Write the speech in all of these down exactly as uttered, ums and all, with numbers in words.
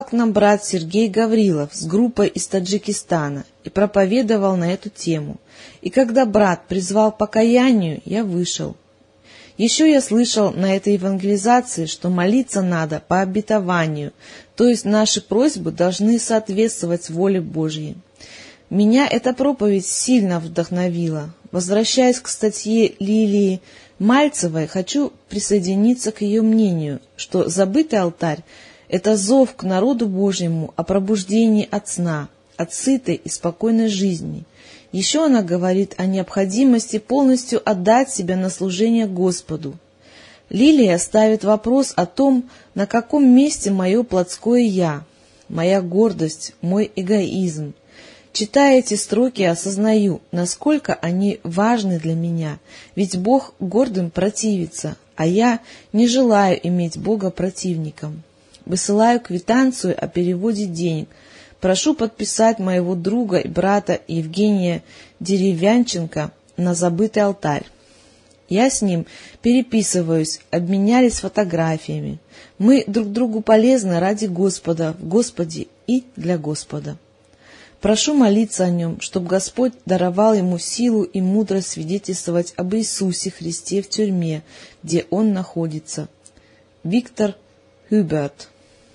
к нам брат Сергей Гаврилов с группой из Таджикистана и проповедовал на эту тему. И когда брат призвал к покаянию, я вышел. Еще я слышал на этой евангелизации, что молиться надо по обетованию, то есть наши просьбы должны соответствовать воле Божьей. Меня эта проповедь сильно вдохновила. Возвращаясь к статье Лилии Мальцевой, хочу присоединиться к ее мнению, что забытый алтарь — это зов к народу Божьему о пробуждении от сна, от сытой и спокойной жизни. Еще она говорит о необходимости полностью отдать себя на служение Господу. Лилия ставит вопрос о том, на каком месте мое плотское «я», моя гордость, мой эгоизм. Читая эти строки, осознаю, насколько они важны для меня, ведь Бог гордым противится, а я не желаю иметь Бога противником. Высылаю квитанцию о переводе денег. Прошу подписать моего друга и брата Евгения Деревянченко на забытый алтарь. Я с ним переписываюсь, обменялись фотографиями. Мы друг другу полезны ради Господа, в Господе и для Господа. Прошу молиться о нем, чтобы Господь даровал ему силу и мудрость свидетельствовать об Иисусе Христе в тюрьме, где он находится. Виктор Хюберт.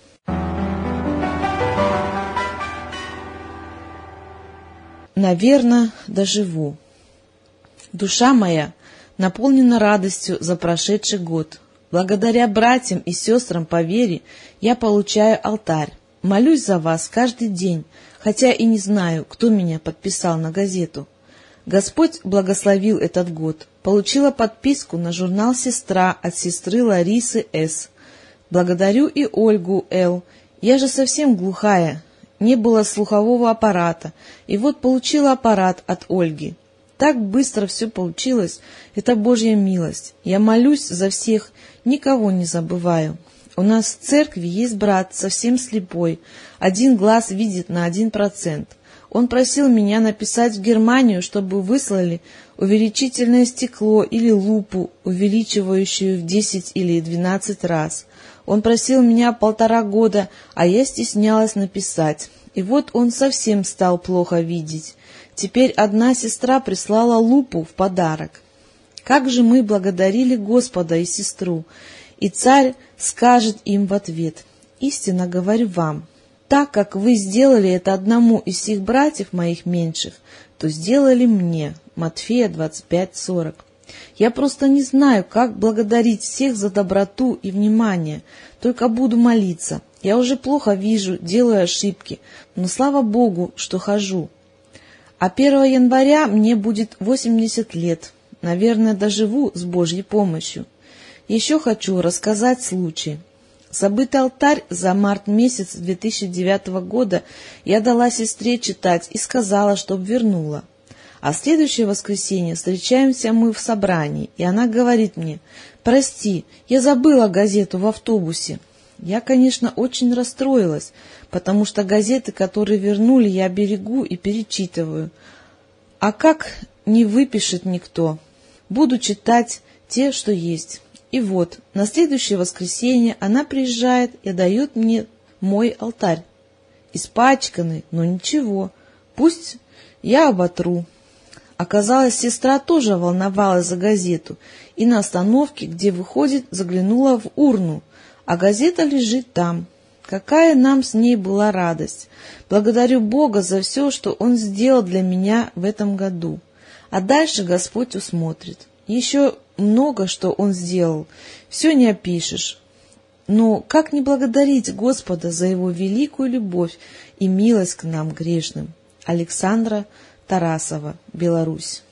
Наверно, доживу. Душа моя наполнена радостью за прошедший год. Благодаря братьям и сестрам по вере я получаю алтарь. Молюсь за вас каждый день, хотя и не знаю, кто меня подписал на газету. Господь благословил этот год. Получила подписку на журнал «Сестра» от сестры Ларисы С. Благодарю и Ольгу Л. Я же совсем глухая, не было слухового аппарата, и вот получила аппарат от Ольги. Так быстро все получилось, это Божья милость. Я молюсь за всех, никого не забываю. У нас в церкви есть брат, совсем слепой, один глаз видит на один процент. Он просил меня написать в Германию, чтобы выслали увеличительное стекло или лупу, увеличивающую в десять или двенадцать раз. Он просил меня полтора года, а я стеснялась написать. И вот он совсем стал плохо видеть. Теперь одна сестра прислала лупу в подарок. Как же мы благодарили Господа и сестру! И царь скажет им в ответ: «Истинно говорю вам, так как вы сделали это одному из всех братьев моих меньших, то сделали мне». Матфея двадцать пять сорок. Я просто не знаю, как благодарить всех за доброту и внимание, только буду молиться. Я уже плохо вижу, делаю ошибки, но слава Богу, что хожу. А первого января мне будет восемьдесят лет, наверное, доживу с Божьей помощью. Еще хочу рассказать случай. Забытый алтарь за март месяц две тысячи девятого года я дала сестре читать и сказала, чтоб вернула. А в следующее воскресенье встречаемся мы в собрании, и она говорит мне: «Прости, я забыла газету в автобусе». Я, конечно, очень расстроилась, потому что газеты, которые вернули, я берегу и перечитываю. А как не выпишет никто? Буду читать те, что есть. И вот, на следующее воскресенье она приезжает и дает мне мой алтарь. Испачканный, но ничего, пусть я оботру. Оказалось, сестра тоже волновалась за газету, и на остановке, где выходит, заглянула в урну, а газета лежит там. Какая нам с ней была радость! Благодарю Бога за все, что Он сделал для меня в этом году. А дальше Господь усмотрит. Еще много, что Он сделал, все не опишешь. Но как не благодарить Господа за Его великую любовь и милость к нам, грешным? Александра Тарасова, Беларусь.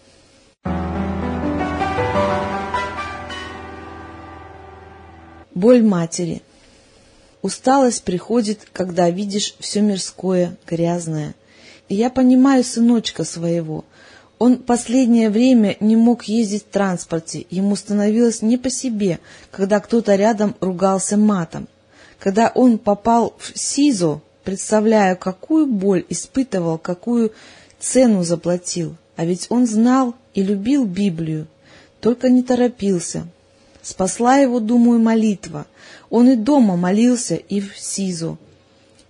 Боль матери. Усталость приходит, когда видишь все мирское, грязное. И я понимаю сыночка своего. Он последнее время не мог ездить в транспорте, ему становилось не по себе, когда кто-то рядом ругался матом. Когда он попал в СИЗО, представляю, какую боль испытывал, какую цену заплатил. А ведь он знал и любил Библию, только не торопился. Спасла его, думаю, молитва. Он и дома молился, и в СИЗО.